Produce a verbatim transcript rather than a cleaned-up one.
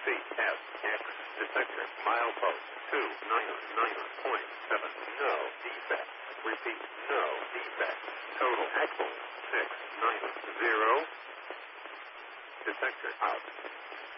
feet. F, X, detector, milepost, two nine nine point seven, no defect. Repeat, no defect. Total axle, six nine zero. Detector out.